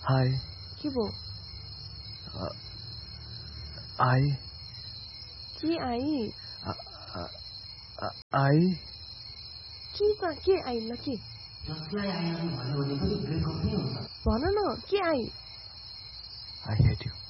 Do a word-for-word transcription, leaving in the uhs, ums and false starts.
Hi. কি বো? Uh, I. কি I? Uh, uh, uh, I. কি তা के আই নাকি? जसलाई आइरहनु भन्यो भने पनि ब्रेकअप नै हुन्छ। भन न के आइ? I hate you.